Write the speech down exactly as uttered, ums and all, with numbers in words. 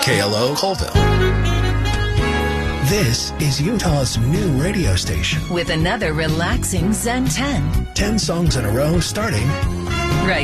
K L O Colville. This is Utah's new radio station. With another relaxing Zen ten. Ten songs in a row starting Right